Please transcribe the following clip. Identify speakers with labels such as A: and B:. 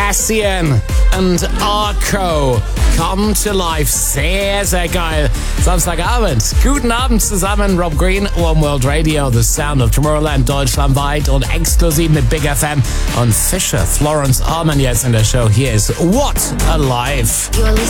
A: Cassian und Arco. Come to Life. Sehr, sehr geil. Samstagabend. Guten Abend zusammen. Rob Green, One World Radio, The Sound of Tomorrowland, deutschlandweit und exklusiv mit Big FM und Fisher, Florence Arman jetzt in der Show. Hier ist What a Life.